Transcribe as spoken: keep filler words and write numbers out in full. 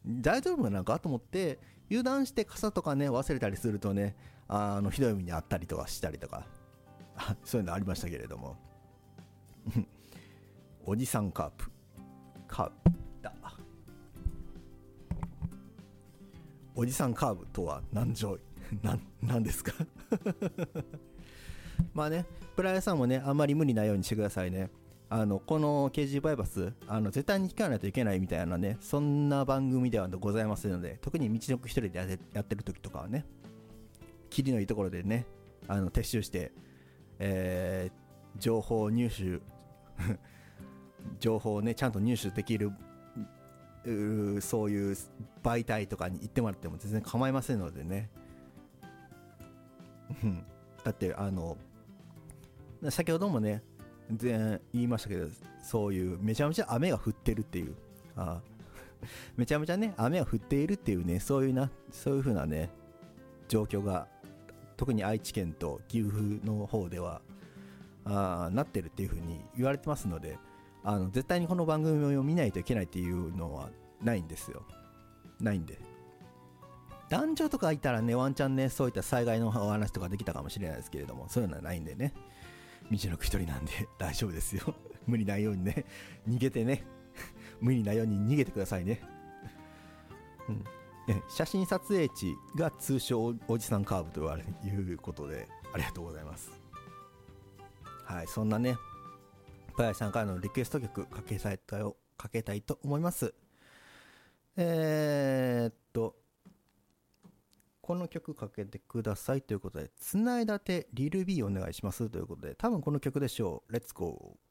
大丈夫なのかと思って油断して傘とかね忘れたりするとね、あのひどい目にあったりとかしたりとかそういうのありましたけれどもおじさんカープカープだおじさんカーブとは何じょいなんなんですかまあね、プライヤーさんもねあんまり無理ないようにしてくださいね。あのこの ケージー バイパスあの絶対に聞かないといけないみたいなね、そんな番組ではございませんので、特に道のく一人でやってやってる時とかはね、切りのいいところでね、あの撤収して、えー、情報入手情報をねちゃんと入手できるそういう媒体とかに行ってもらっても全然構いませんのでねだってあの先ほどもね全然言いましたけど、そういうめちゃめちゃ雨が降ってるっていうあめちゃめちゃね雨が降っているっていうね、そういうなそういう風なね状況が特に愛知県と岐阜の方ではあなってるっていう風に言われてますので、あの絶対にこの番組を見ないといけないっていうのはないんですよ。ないんで男女とかいたらねワンチャンねそういった災害のお話とかできたかもしれないですけれども、そういうのはないんでね、道のく一人なんで大丈夫ですよ無理ないようにね逃げてね無理ないように逃げてくださいね、うん、写真撮影地が通称おじさんカーブと言われるいうことでありがとうございます。はい、そんなねパヤさんからのリクエスト曲かけたいとかけたいと思います。えー、っとこの曲かけてくださいということで、つないだてリルビーお願いしますということで、多分この曲でしょう。レッツゴー。